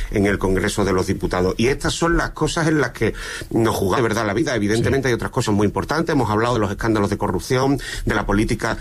en el Congreso de los Diputados. Y estas son las cosas en las que nos jugamos de verdad la vida. Evidentemente hay otras cosas muy importantes. Hemos hablado de los escándalos de corrupción, de la política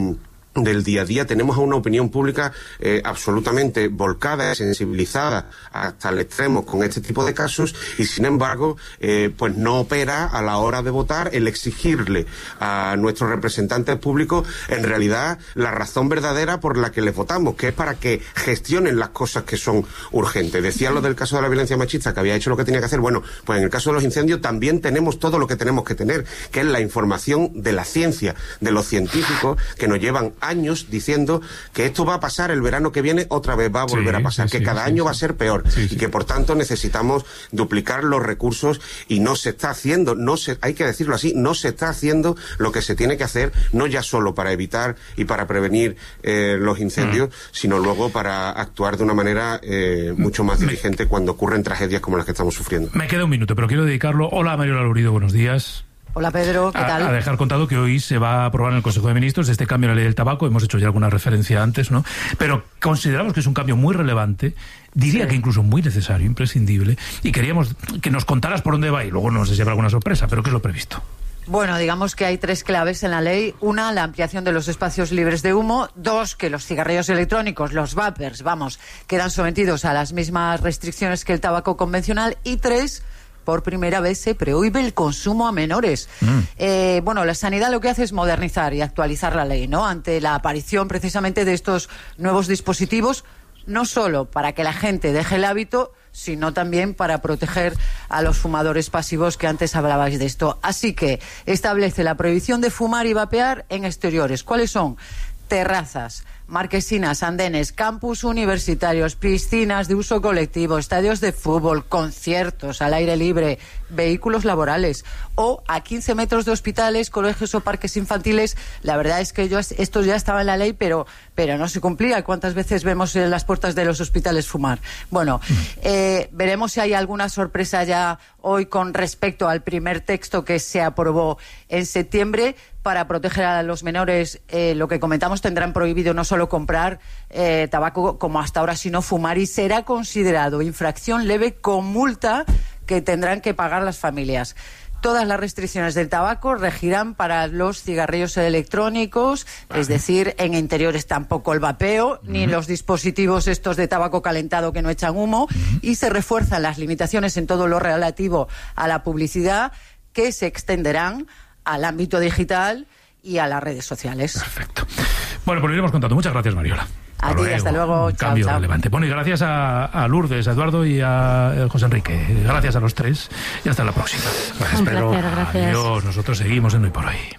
del día a día. Tenemos a una opinión pública absolutamente volcada, sensibilizada hasta el extremo con este tipo de casos, y sin embargo pues no opera a la hora de votar el exigirle a nuestros representantes públicos en realidad la razón verdadera por la que les votamos, que es para que gestionen las cosas que son urgentes. Decía lo del caso de la violencia machista, que había hecho lo que tenía que hacer. Bueno, pues en el caso de los incendios también tenemos todo lo que tenemos que tener, que es la información de la ciencia, de los científicos, que nos llevan años diciendo que esto va a pasar el verano que viene, otra vez va a volver a pasar, que cada año va a ser peor, y que por tanto necesitamos duplicar los recursos, y no se está haciendo, hay que decirlo así, no se está haciendo lo que se tiene que hacer, no ya solo para evitar y para prevenir los incendios, sino luego para actuar de una manera mucho más diligente cuando ocurren tragedias como las que estamos sufriendo. Me queda un minuto, pero quiero dedicarlo. Hola, Mariola Lourido, buenos días. Hola, Pedro, ¿qué tal? A dejar contado que hoy se va a aprobar en el Consejo de Ministros este cambio a la ley del tabaco. Hemos hecho ya alguna referencia antes, ¿no? Pero consideramos que es un cambio muy relevante, diría que incluso muy necesario, imprescindible, y queríamos que nos contaras por dónde va, y luego no sé si habrá alguna sorpresa, pero ¿qué es lo previsto? Bueno, digamos que hay 3 claves en la ley. 1, la ampliación de los espacios libres de humo. 2, que los cigarrillos electrónicos, los vapers, quedan sometidos a las mismas restricciones que el tabaco convencional. Y 3, por primera vez se prohíbe el consumo a menores. Bueno, la sanidad lo que hace es modernizar y actualizar la ley, ¿no? Ante la aparición precisamente de estos nuevos dispositivos, no solo para que la gente deje el hábito, sino también para proteger a los fumadores pasivos, que antes hablabais de esto. Así que establece la prohibición de fumar y vapear en exteriores. ¿Cuáles son? Terrazas, marquesinas, andenes, campus universitarios, piscinas de uso colectivo, estadios de fútbol, conciertos al aire libre, vehículos laborales, o a 15 metros de hospitales, colegios o parques infantiles. La verdad es que esto ya estaba en la ley, pero no se cumplía. ¿Cuántas veces vemos en las puertas de los hospitales fumar? Bueno, veremos si hay alguna sorpresa ya hoy con respecto al primer texto que se aprobó en septiembre. Para proteger a los menores, lo que comentamos, tendrán prohibido no solo comprar tabaco como hasta ahora, sino fumar, y será considerado infracción leve con multa que tendrán que pagar las familias. Todas las restricciones del tabaco regirán para los cigarrillos electrónicos, es decir, en interiores tampoco el vapeo, ni los dispositivos estos de tabaco calentado que no echan humo, y se refuerzan las limitaciones en todo lo relativo a la publicidad, que se extenderán al ámbito digital y a las redes sociales. Perfecto. Bueno, pues lo iremos contando. Muchas gracias, Mariola. A ti, hasta luego. Cambio relevante. Bueno, y gracias a Lourdes, a Eduardo y a José Enrique. Gracias a los 3 y hasta la próxima. Gracias, Pedro. Gracias. Adiós. Nosotros seguimos en Hoy por Hoy.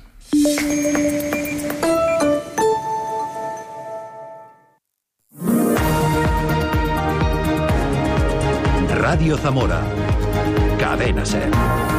Radio Zamora. Cadena SER.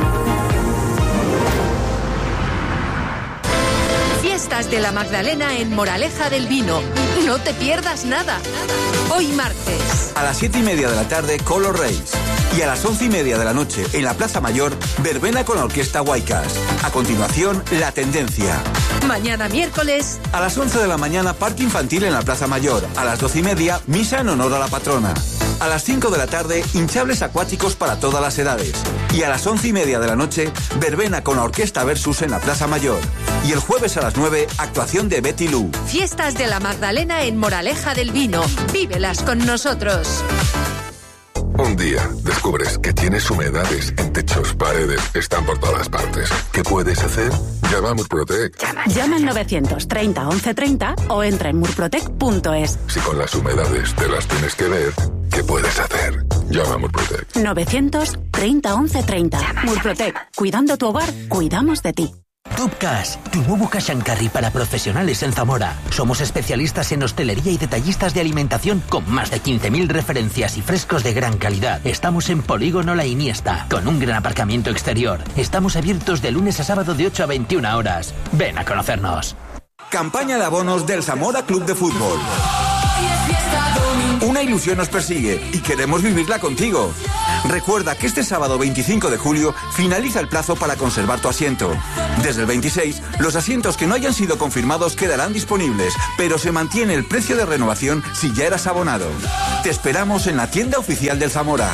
Fiestas de la Magdalena en Moraleja del Vino. No te pierdas nada. Hoy martes. A las 7:30 de la tarde, Color Race. Y a las 11:30 de la noche, en la Plaza Mayor, verbena con la Orquesta Huaycas. A continuación, La Tendencia. Mañana miércoles. A las 11 de la mañana, parque infantil en la Plaza Mayor. A las 12:30, misa en honor a la patrona. A las 5 de la tarde, hinchables acuáticos para todas las edades. Y a las 11:30 de la noche, verbena con la Orquesta Versus en la Plaza Mayor. Y el jueves a las 9, actuación de Betty Lou. Fiestas de la Magdalena en Moraleja del Vino. Vívelas con nosotros. Un día descubres que tienes humedades en techos, paredes, están por todas partes. ¿Qué puedes hacer? Llama a Murprotec. Llama al 930 1130 o entra en murprotec.es. Si con las humedades te las tienes que ver, ¿qué puedes hacer? Llama a Murprotec. 930 1130. Murprotec. Cuidando tu hogar, cuidamos de ti. Top Cash, tu nuevo cash and carry para profesionales en Zamora. Somos especialistas en hostelería y detallistas de alimentación con más de 15.000 referencias y frescos de gran calidad. Estamos en Polígono La Iniesta, con un gran aparcamiento exterior. Estamos abiertos de lunes a sábado de 8 a 21 horas. Ven a conocernos. Campaña de abonos del Zamora Club de Fútbol. Una ilusión nos persigue y queremos vivirla contigo. Recuerda que este sábado 25 de julio finaliza el plazo para conservar tu asiento. Desde el 26, los asientos que no hayan sido confirmados quedarán disponibles, pero se mantiene el precio de renovación si ya eras abonado. Te esperamos en la tienda oficial del Zamora.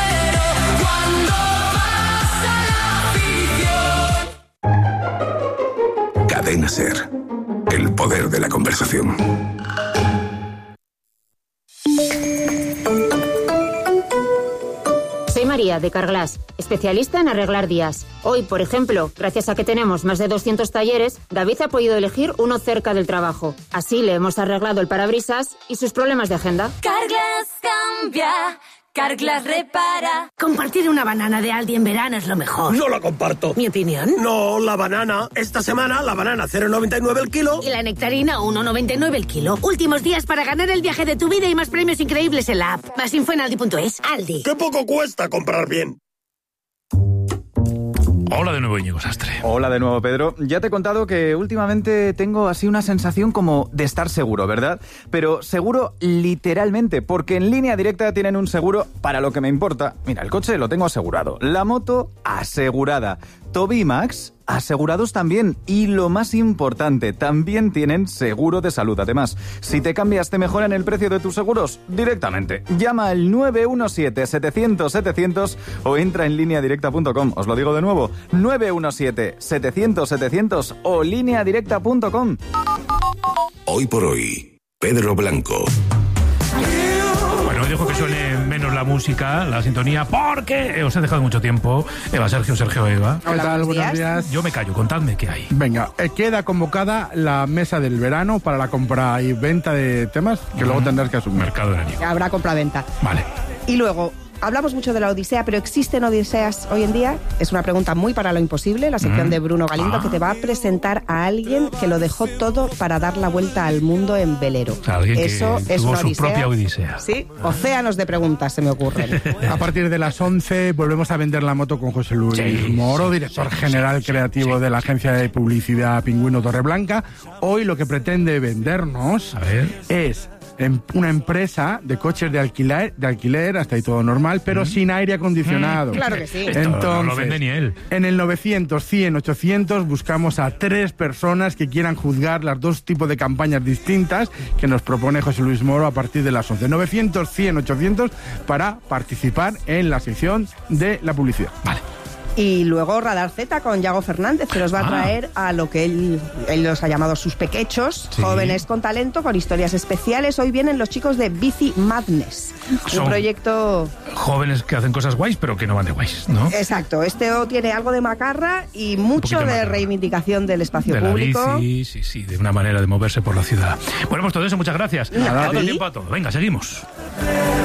Cadena SER. El poder de la conversación. Soy María, de Carglass, especialista en arreglar días. Hoy, por ejemplo, gracias a que tenemos más de 200 talleres, David ha podido elegir uno cerca del trabajo. Así le hemos arreglado el parabrisas y sus problemas de agenda. Carglass cambia, Carglass repara. Compartir una banana de Aldi en verano es lo mejor. No la comparto. ¿Mi opinión? No, la banana. Esta semana la banana 0,99 el kilo. Y la nectarina 1,99 el kilo. Últimos días para ganar el viaje de tu vida y más premios increíbles en la app. Más info en aldi.es. Aldi. ¡Qué poco cuesta comprar bien! Hola de nuevo, Íñigo Sastre. Hola de nuevo, Pedro. Ya te he contado que últimamente tengo así una sensación como de estar seguro, ¿verdad? Pero seguro literalmente, porque en Línea Directa tienen un seguro para lo que me importa. Mira, el coche lo tengo asegurado, la moto asegurada, Toby y Max asegurados también. Y lo más importante, también tienen seguro de salud. Además, si te cambias te mejoran el precio de tus seguros directamente. Llama al 917-700-700 o entra en lineadirecta.com. Os lo digo de nuevo, 917-700-700 o lineadirecta.com. Hoy por hoy, Pedro Blanco. Bueno, dejo que suene menos la música, la sintonía, porque os he dejado mucho tiempo. Eva, Sergio, Eva. ¿Qué tal? Buenos días. Yo me callo, contadme qué hay. Venga, queda convocada la mesa del verano para la compra y venta de temas que luego tendrás que asumir. Mercado veraniego. Habrá compra-venta. Vale. Y luego, hablamos mucho de la Odisea, pero ¿existen Odiseas hoy en día? Es una pregunta muy para lo imposible, la sección de Bruno Galindo, que te va a presentar a alguien que lo dejó todo para dar la vuelta al mundo en velero. O sea, alguien Eso que es tuvo una su Odisea. propia Odisea. Sí, océanos de preguntas se me ocurren. A partir de las 11 volvemos a vender la moto con José Luis Moro, director general creativo de la agencia de publicidad Pingüino Torreblanca. Hoy lo que pretende vendernos es una empresa de coches de alquiler, hasta ahí todo normal, pero sin aire acondicionado. Claro que sí. Entonces, no lo vende ni él. En el 900, 100, 800 buscamos a 3 personas que quieran juzgar las dos tipos de campañas distintas que nos propone José Luis Moro a partir de las 11. 900, 100, 800 para participar en la sección de la publicidad. Vale. Y luego Radar Z con Yago Fernández, que nos va a traer a lo que él los ha llamado sus pequechos, jóvenes con talento, con historias especiales. Hoy vienen los chicos de Bici Madness, un proyecto... Jóvenes que hacen cosas guays, pero que no van de guays, ¿no? Exacto, tiene algo de macarra y mucho de reivindicación del espacio público. La bici, sí, de una manera de moverse por la ciudad. Bueno, pues todo eso, muchas gracias. Nada, ha dado tiempo a todo. Venga, seguimos.